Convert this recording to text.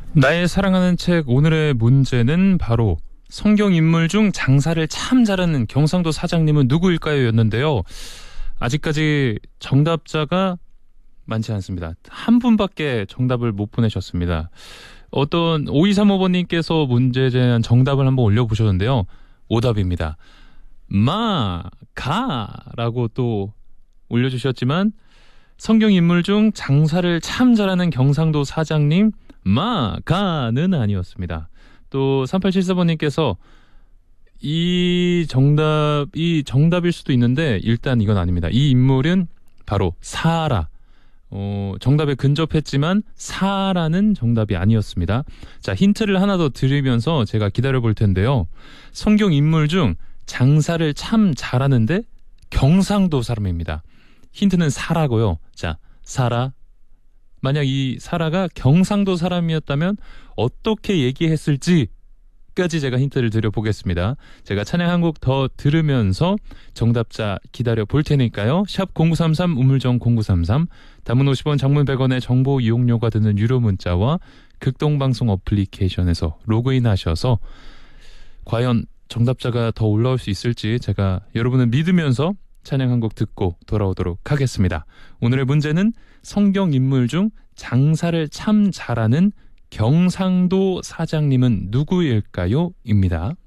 나의 사랑하는 책 오늘의 문제는 바로 성경 인물 중 장사를 참 잘하는 경상도 사장님은 누구일까요? 였는데요. 아직까지 정답자가 많지 않습니다. 한 분밖에 정답을 못 보내셨습니다. 어떤 5235번님께서 문제에 대한 정답을 한번 올려보셨는데요. 오답입니다. 가라고 또 올려주셨지만 성경 인물 중 장사를 참 잘하는 경상도 사장님 가는 아니었습니다. 또 3874번님께서 이 정답이 정답일 수도 있는데 일단 이건 아닙니다. 이 인물은 바로 사라. 정답에 근접했지만 사라는 정답이 아니었습니다. 자, 힌트를 하나 더 드리면서 제가 기다려볼 텐데요. 성경 인물 중 장사를 참 잘하는데 경상도 사람입니다. 힌트는 사라고요. 자, 사라. 만약 이 사라가 경상도 사람이었다면 어떻게 얘기했을지까지 제가 힌트를 드려보겠습니다. 제가 찬양 한 곡 더 들으면서 정답자 기다려 볼 테니까요. 샵 0933 우물정 0933 단문 50원 장문 100원의 정보 이용료가 드는 유료 문자와 극동방송 어플리케이션에서 로그인 하셔서 과연 정답자가 더 올라올 수 있을지 제가 여러분을 믿으면서 찬양 한 곡 듣고 돌아오도록 하겠습니다. 오늘의 문제는 성경 인물 중 장사를 참 잘하는 경상도 사장님은 누구일까요? 입니다.